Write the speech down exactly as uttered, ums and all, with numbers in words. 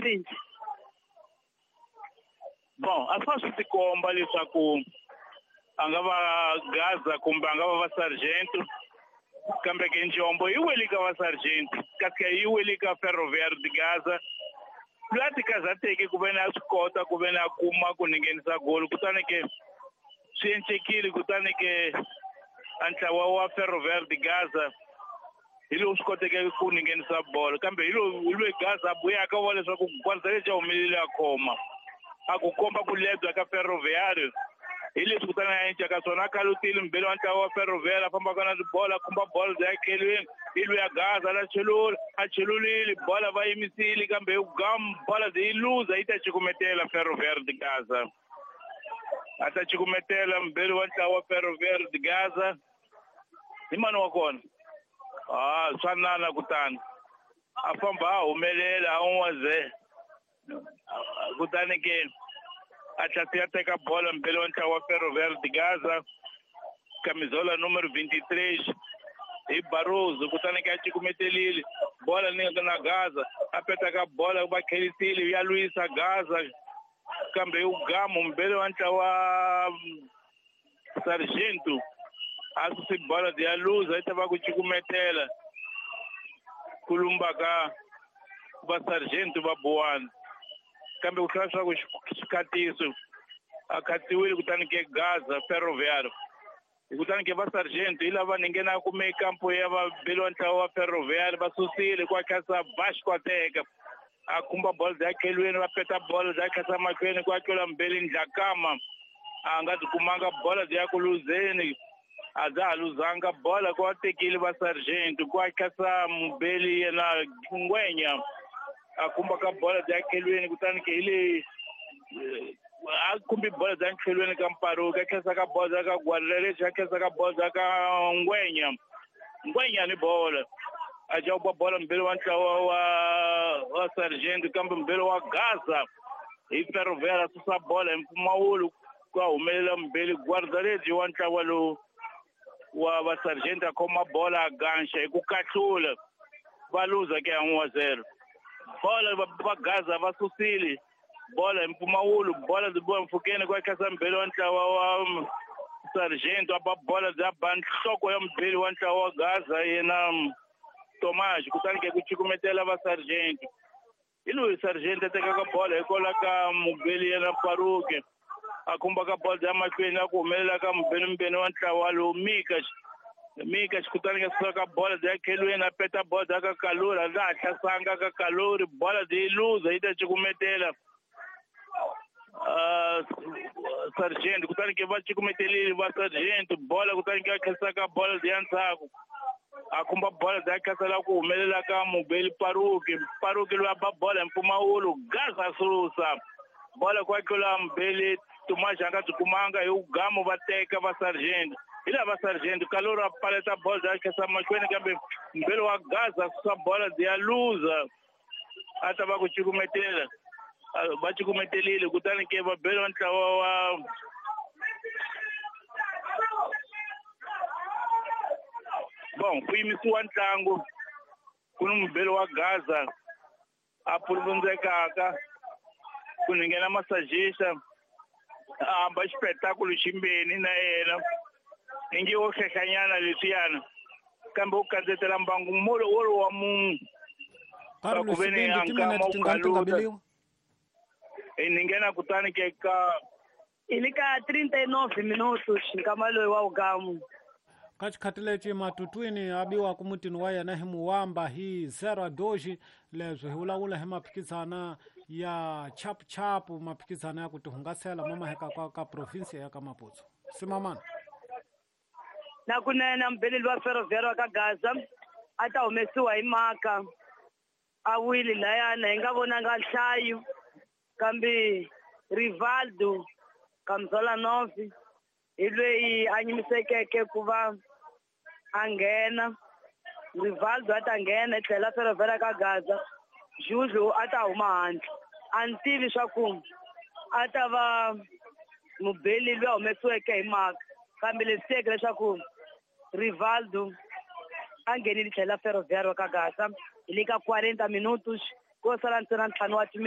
província. Bom, a só se comba leswaku a nga va Gaza kumbe a nga va va Sargento kambe ke Njombo yi wele ka va Sargento kasi yi wele ka Ferroviário de Gaza plati kazateke ku veni a swi kota ku veni a kuma ku nghenisa gol kutani ke swi encekile kutani ke a ntlawa wa Ferroviário de Gaza hi lowu swi koteke ku nghenisa bolo kambe hi lowu hi loyi Gaza buya ka vona leswaku gwarza leyi humelele a khoma a ku komba ku lebya ka Ferroviário hi leswi kutani a endla ka swona a kalutile mbele wa ntlawa wa Ferroviário a famba ka na tibola a khumba bolo bya khelweni hi loyi ya Gaza la chelula a chelulile bola va yimisile kambe gam bola byi luza yi ta cikumetela Ferroviário de Gaza a ta cikumetela mbele wa ntlawa wa Ferroviário de Gaza hi mani wa kona ah swa nana kutani a famba a humelela a n'wa ze kutani ke a tlhasi ya teka bola mbele wa ntlawa wa Ferroviário de Gaza camisola número vinte e três hi Barroso kutani ke a cikumetelile bola ni na Gaza a petaka bola va khelisile ya Luisa Gaza kambe u gamu mbele wa ntlawa wa Sargento a si bola ya luza ita va ku cikumetela ku lumba ka va Sargento va Buwana kambe ku hlaya swa ku xikatiso a khatiwile kutani ke Gaza Ferroviário kutani ke va Sargento hi lava ni nghena ku me kampo ya va belo wa ntlawa wa Ferroviário va susile kwa khasa Vasco a teka a khumba bola bya khelweni va peta bola bya khasa mahlweni kwa tlola mbele Ndlakama a nga tikumanga bola bya ku luzeni a za ha luzanga bola kwa tekile va Sargento kwa khasa mbele yena Ngwenya a khumba ka bola bya khelweni kutani ke ile a khumbi bola bya khelweni ka Mparo ka khasa ka bola ka Gwalele ka khasa ka bola ka Ngwenya Ngwenya ni bola a jawba bola mbele wa ntlawa wa wa Sargento kambe mbele wa Gaza hi Ferroviário susa bola hi Mpfumawulo kwa humelela mbele Guardaretti wa ntlawa lowu wa va Sargento a khoma bola a ganxa hi ku kahlula va luza ke one wa zero bola va Gaza va susile bola hi Mpfumawulo bola byi boha mpfhukeni kwa khasa mbele wa ntlawa wa Sargento a ba bola bya ba nhloko ya mbele wa ntlawa wa Gaza yena Tomás kutani ke ku cikumetela va Sargento hi loyi Sargento a tekaka bola hi kola ka mubeli yena Faruke a khumba ka bola bya mahlweni a ku humelela ka mbele mbeni wa ntlawa lowu Mika Mika kutani ke suka ka bola bya khelweni a peta bola bya ka Kalori a nga ha hlasanga ka Kalori bola byi luza yi ta cikumetela Sargento kutani ke va cikumetelile va Sargento bola kutani ke a khelisa ka bola bya ntshaku a khumba bola bya khasela ku humelela ka mubeli Paruki Paruki loyi a ba bola hi Mpfumawulo Gaza susa bola kwa tlola mbele Tomás a nga byi kumanga hi ugamu va teka va Sargento hi lava Sargento Kalori a paleta bola bya khasa mahlweni kambe mbele wa Gaza susa bola bya luza a ta va ku cikumetela va cikumetelile kutani ke va belo wa ntlawa wa bon ku yimisiwa ntlangu ku ni mubelo wa Gaza a pulvundzekaka ku ni nghena masajista a hamba xipetakulo ximbeni na yena i nge wo hlehlanyana leswiyana kambe u kandzetela mbangu molo wolo wa munhu Carlos Sibendi timinete tingani tingabeliwa ni nghena kutani ke ka ili ka trinta e nove minutos nkama loyi wa ugamu ka xikhati lexi matutwini abiwa ku mutini wa yena hi Muwamba hi zero a doji leswi hi vulavula hi maphikizana ya chapuchapu maphikizana ya ku tihungasela mamaheka ka ka provinsi ya ka Maputo simamana na kunene mbeleli wa Ferroviário ka Gaza a ta humesiwa hi mhaka a wili layana hi nga vonanga nhlayo kambe Rivaldo Kamzola nove hi loyi a nyimisekeke ku va a nghena Rivaldo a ta nghena hi tlhela Ferroviário ka Gaza Juju a ta huma handle a ni tivi swa ku a ta va mubeli loyi a humesiweke hi mhaka kambe leswi tiyeke leswaku Rivaldo a nghenile tlhela Ferroviário ka Gaza hi le ka quarenta minutos ko sala ntsena ntlhanu wa